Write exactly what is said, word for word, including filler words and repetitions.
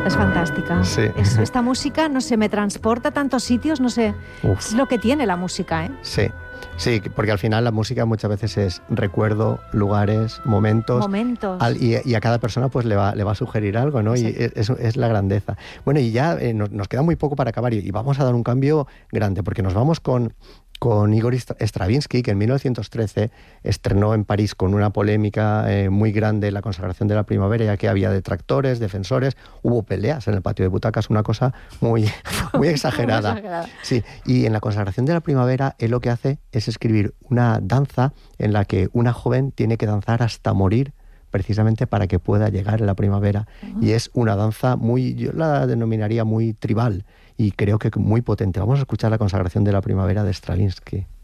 Es fantástica. Sí. Es, esta música, no sé, me transporta a tantos sitios, no sé. Uf. Es lo que tiene la música, ¿eh? Sí. Sí, porque al final la música muchas veces es recuerdo, lugares, momentos. Momentos. Al, y, y a cada persona pues le va, le va a sugerir algo, ¿no? Sí. Y es, es la grandeza. Bueno, y ya eh, nos, nos queda muy poco para acabar y, y vamos a dar un cambio grande, porque nos vamos con... con Igor Stravinsky, que en mil novecientos trece estrenó en París con una polémica eh, muy grande la consagración de la primavera, ya que había detractores, defensores, hubo peleas en el patio de butacas, una cosa muy, muy exagerada. Sí, y en la consagración de la primavera, él lo que hace es escribir una danza en la que una joven tiene que danzar hasta morir, precisamente para que pueda llegar la primavera. Uh-huh. Y es una danza muy, yo la denominaría muy tribal, y creo que muy potente. Vamos a escuchar la consagración de la primavera de Stravinsky.